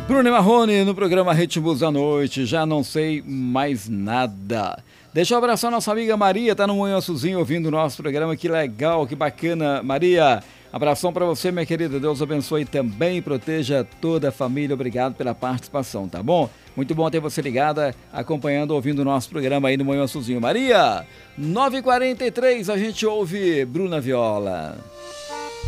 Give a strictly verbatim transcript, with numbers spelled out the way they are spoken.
Bruno Marrone no programa Ritmos da Noite, já não sei mais nada. Deixa eu abraçar nossa amiga Maria, tá no Manhuaçuzinho ouvindo o nosso programa, que legal, que bacana. Maria, abração pra você, minha querida, Deus abençoe também e proteja toda a família, obrigado pela participação, tá bom? Muito bom ter você ligada, acompanhando, ouvindo o nosso programa aí no Manhuaçuzinho. Maria, nove e quarenta e três, a gente ouve Bruna Viola.